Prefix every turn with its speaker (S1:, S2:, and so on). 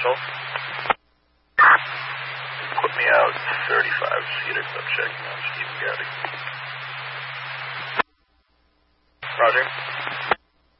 S1: console.
S2: Put me out 35 seater, club check, Stephen Gowdy.
S1: Roger.